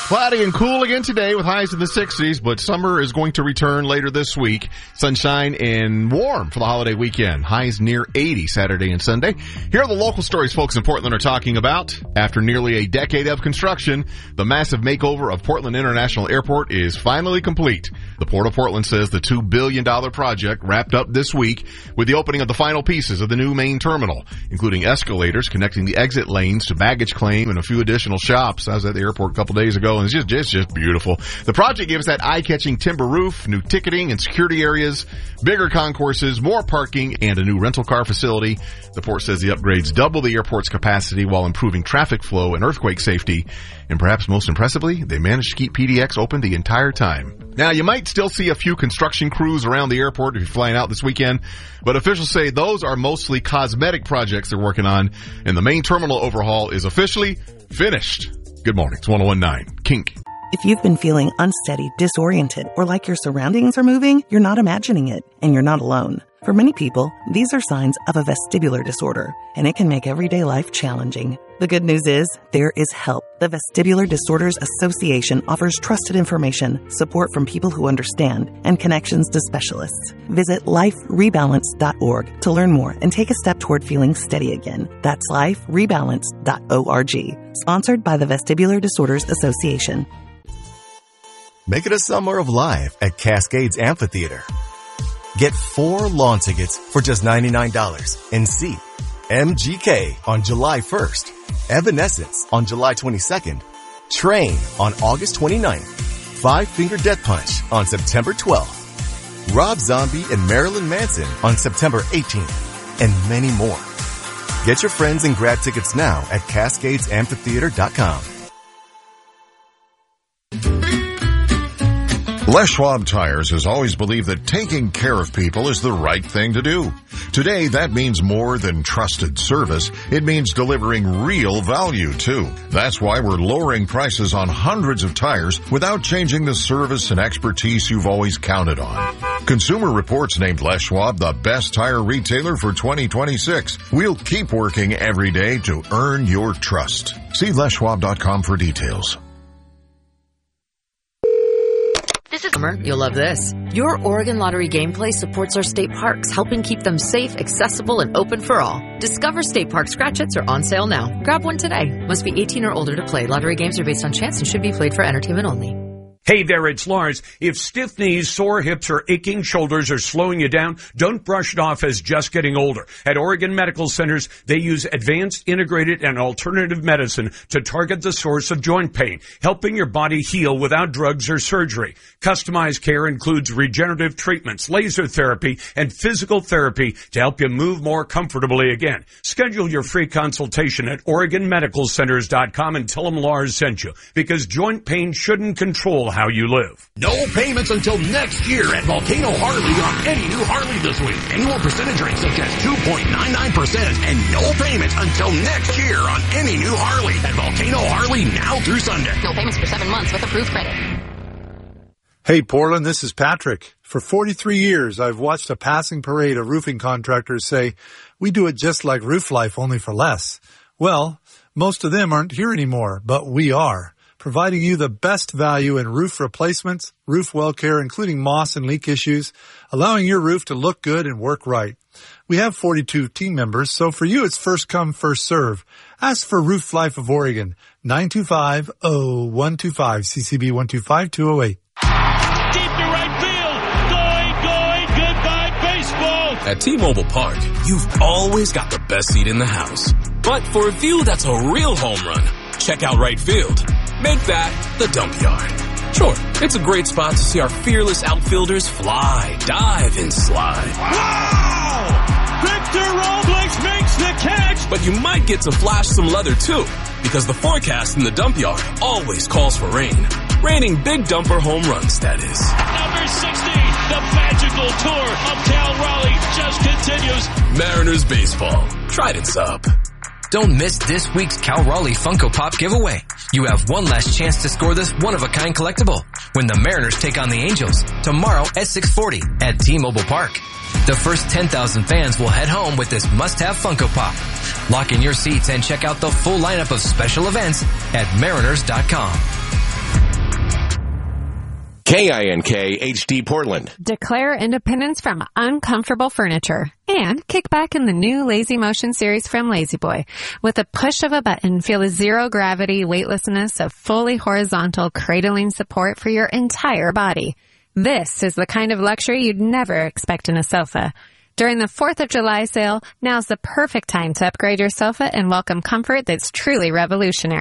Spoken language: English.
Cloudy and cool again today with highs in the 60s, but summer is going to return later this week. Sunshine and warm for the holiday weekend. Highs near 80 Saturday and Sunday. Here are the local stories folks in Portland are talking about. After nearly a decade of construction, the massive makeover of Portland International Airport is finally complete. The Port of Portland says the $2 billion project wrapped up this week with the opening of the final pieces of the new main terminal, including escalators connecting the exit lanes to baggage claim and a few additional shops. I was at the airport a couple days ago, and it's just beautiful. The project gives that eye-catching timber roof, new ticketing and security areas, bigger concourses, more parking, and a new rental car facility. The port says the upgrades double the airport's capacity while improving traffic flow and earthquake safety. And perhaps most impressively, they managed to keep PDX open the entire time. Now, you might still see a few construction crews around the airport if you're flying out this weekend, but officials say those are mostly cosmetic projects they're working on, and the main terminal overhaul is officially finished. Good morning. It's 101.9 Kink. If you've been feeling unsteady, disoriented, or like your surroundings are moving, you're not imagining it, and you're not alone. For many people, these are signs of a vestibular disorder, and it can make everyday life challenging. The good news is, there is help. The Vestibular Disorders Association offers trusted information, support from people who understand, and connections to specialists. Visit liferebalance.org to learn more and take a step toward feeling steady again. That's liferebalance.org. Sponsored by the Vestibular Disorders Association. Make it a summer of life at Cascades Amphitheater. Get 4 lawn tickets for just $99 and see MGK on July 1st, Evanescence on July 22nd, Train on August 29th, Five Finger Death Punch on September 12th, Rob Zombie and Marilyn Manson on September 18th, and many more. Get your friends and grab tickets now at CascadesAmphitheater.com. Les Schwab Tires has always believed that taking care of people is the right thing to do. Today, that means more than trusted service. It means delivering real value, too. That's why we're lowering prices on hundreds of tires without changing the service and expertise you've always counted on. Consumer Reports named Les Schwab the best tire retailer for 2026. We'll keep working every day to earn your trust. See leschwab.com for details. This is Summer. You'll love this. Your Oregon Lottery gameplay supports our state parks, helping keep them safe, accessible, and open for all. Discover State Park Scratch-Its are on sale now. Grab one today. Must be 18 or older to play. Lottery games are based on chance and should be played for entertainment only. Hey there, it's Lars. If stiff knees, sore hips, or aching shoulders are slowing you down, don't brush it off as just getting older. At Oregon Medical Centers, they use advanced, integrated, and alternative medicine to target the source of joint pain, helping your body heal without drugs or surgery. Customized care includes regenerative treatments, laser therapy, and physical therapy to help you move more comfortably again. Schedule your free consultation at OregonMedicalCenters.com and tell them Lars sent you, because joint pain shouldn't control how you live. No payments until next year at Volcano Harley on any new Harley this week. Annual percentage rates such as 2.99% and no payments until next year on any new Harley at Volcano Harley now through Sunday. No payments for 7 months with approved credit. Hey, Portland, this is Patrick. For 43 years, I've watched a passing parade of roofing contractors say, we do it just like Roof Life, only for less. Well, most of them aren't here anymore, but we are, providing you the best value in roof replacements, roof well care, including moss and leak issues, allowing your roof to look good and work right. We have 42 team members, so for you it's first come, first serve. Ask for Roof Life of Oregon, 925-0125, CCB 125208. Deep to right field. Going, goodbye baseball. At T-Mobile Park, you've always got the best seat in the house. But for a view that's a real home run, check out right field. Make that the dump yard. Sure, it's a great spot to see our fearless outfielders fly, dive, and slide. Wow! Victor Robles makes the catch! But you might get to flash some leather too, because the forecast in the dump yard always calls for rain. Raining big dumper home runs, that is. Number 60, the magical tour of Cal Raleigh just continues. Mariners baseball. Trident's up. Don't miss this week's Cal Raleigh Funko Pop giveaway. You have one last chance to score this one-of-a-kind collectible when the Mariners take on the Angels tomorrow at 6:40 at T-Mobile Park. The first 10,000 fans will head home with this must-have Funko Pop. Lock in your seats and check out the full lineup of special events at Mariners.com. KINK HD Portland. Declare independence from uncomfortable furniture and kick back in the new Lazy Motion series from Lazy Boy. With a push of a button, feel the zero gravity weightlessness of fully horizontal cradling support for your entire body. This is the kind of luxury you'd never expect in a sofa. During the 4th of July sale, now's the perfect time to upgrade your sofa and welcome comfort that's truly revolutionary.